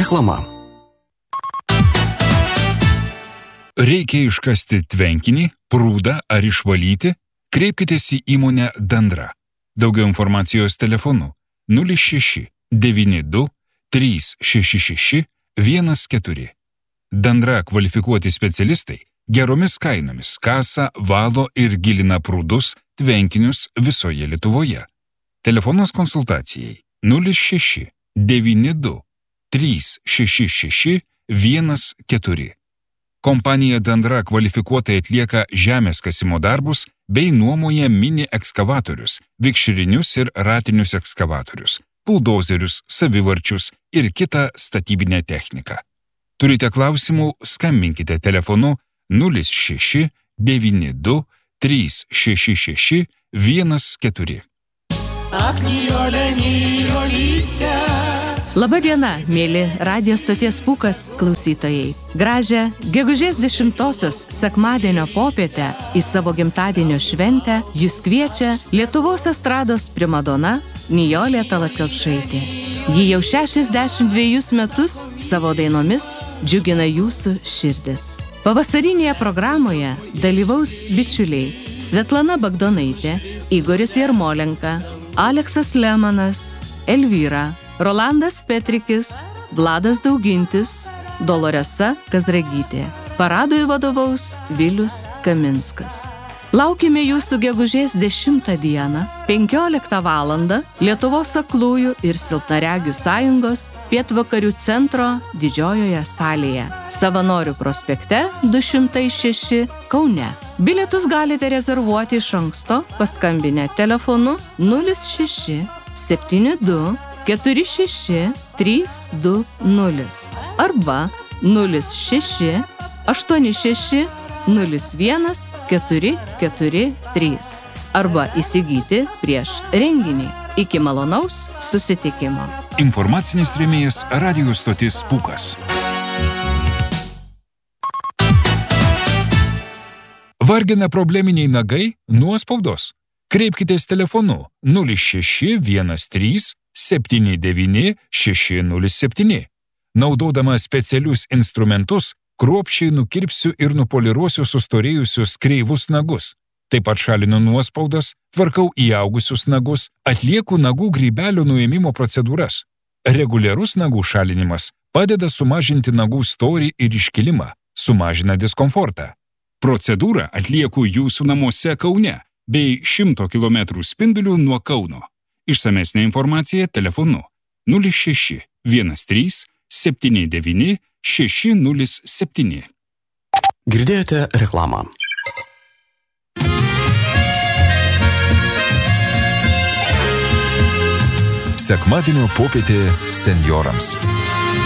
Reklama. Reikia iškasti tvenkinį, prūdą ar išvalyti? Kreipkitės į įmonę Dandra. Daugiau informacijos telefonu 06 92 366 14. Dandra kvalifikuoti specialistai geromis kainomis kasa, valo ir gilina prūdus, tvenkinius visoje Lietuvoje. Telefonas konsultacijai 06 92 366 14. Kompanija Dandra kvalifikuotai atlieka žemės kasimo darbus bei nuomoja mini ekskavatorius, vikšrinius ir ratinius ekskavatorius, buldozerius, savivarčius ir kitą statybinę techniką. Turite klausimų, skambinkite telefonu 06 92 366 14. Labadiena, mėly radijo stoties Pūkas klausytojai. Gražią gegužės 10-osios sekmadienio popietę į savo gimtadienio šventę jus kviečia Lietuvos estrados primadona Nijolė Tallat Kelpšaitė. Ji jau 62 metus savo dainomis džiugina jūsų širdis. Pavasarinėje programoje dalyvaus bičiuliai Svetlana Bagdonaitė, Igoris Jarmolenka, Aleksas Lemanas, Elvyra, Rolandas Petrikis, Vladas Daugintis, Doloresa Kazragytė. Paradui vadovaus Vilius Kaminskas. Laukime jūsų gegužės 10 dieną, 15 valandą Lietuvos aklųjų ir silpnaregių sąjungos pietvakarių centro didžiojoje salėje. Savanorių prospekte 206 Kaune. Bilietus galite rezervuoti iš anksto paskambinę telefonu 06 72 46 320 arba 06 86 01 443 arba įsigyti prieš renginį. Iki malonaus susitikimo. Informacinis rėmėjas radijo stotis Pūkas. Vargina probleminiai nagai, nuospaudos? Kreipkitės telefonu 06 13 79 607. Naudodama specialius instrumentus, kruopščiai nukirpsiu ir nupoliruosiu sustorėjusius kreivus nagus. Taip pat šalinu nuospaudas, tvarkau įaugusius nagus, atlieku nagų grybelio nuėmimo procedūras. Reguliarus nagų šalinimas padeda sumažinti nagų storį ir iškilimą, sumažina diskomfortą. Procedūrą atlieku jūsų namuose Kaune bei 100 km spindulių nuo Kauno. Išsamesnė informacija telefonu 06 13 79 607. Girdėjote reklamą. Sekmadienio popietė senjorams.